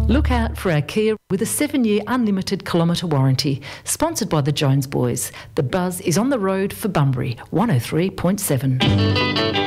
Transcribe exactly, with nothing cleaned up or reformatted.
Look out for our Kia with a seven-year unlimited kilometre warranty. Sponsored by the Jones Boys. The buzz is on the road for Bunbury, one oh three point seven.